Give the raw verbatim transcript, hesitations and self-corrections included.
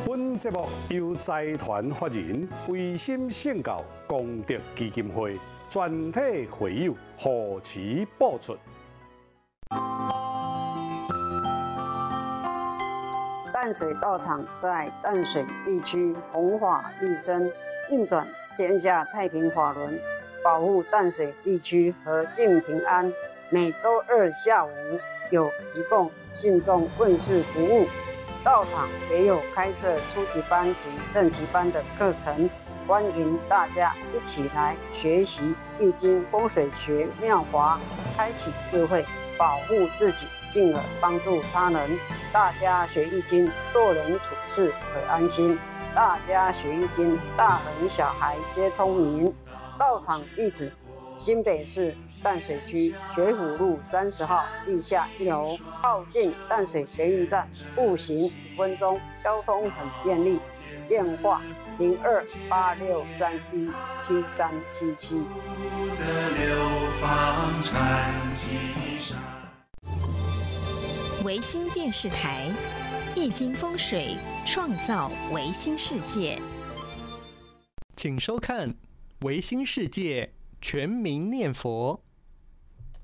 本节目由财团法人维心圣教功德基金会全体会友护持播出。 淡水道场在淡水地区弘法利生，运转天下太平法轮，保护淡水地区和静平安。每周二下午有提供信众问事服务。道场也有开设初级班及正级班的课程，欢迎大家一起来学习易经风水学妙法，开启智慧，保护自己，进而帮助他人。大家学易经，做人处事可安心。大家学易经，大人小孩皆聪明。道场地址：新北市淡水区学府路三十号地下一楼，靠近淡水捷运站，步行五分钟，交通很便利。电话：零二八六三一七三七七。 维新电视台，易经风水，创造维新世界。 请收看《维新世界全民念佛》。